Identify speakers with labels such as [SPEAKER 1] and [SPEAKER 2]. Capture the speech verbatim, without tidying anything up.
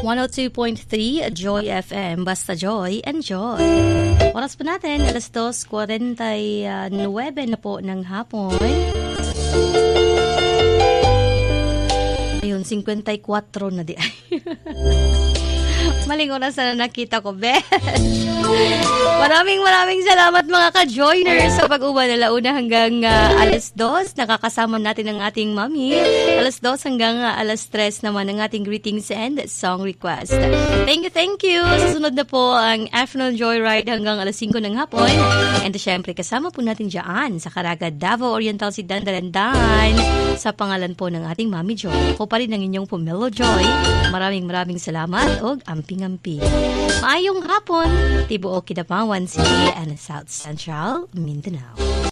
[SPEAKER 1] one oh two point three Joy F M. Basta Joy, enjoy. Oras po natin, alas dos kuwarenta y nuwebe na po ng hapon. Ayun, fifty-four na di. Maling oras na nakita ko, Beth. Maraming maraming salamat mga ka-joiners sa pag-uba na launa hanggang uh, alas dos. Nakakasama natin ang ating mami. Alas dos hanggang uh, alas tres naman ang ating greetings and song request. Thank you, thank you. Susunod na po ang afternoon joyride hanggang alas five ng hapon. And syempre, kasama po natin dyan sa Caraga, Davao Oriental, si Dan Dan Dan. Sa pangalan po ng ating mami Joy. Ako pa rin ang inyong Pomelo Joy. Maraming maraming salamat og amping-amping. Maayong hapon, Tibuok, Kidapawan City and South Central Mindanao.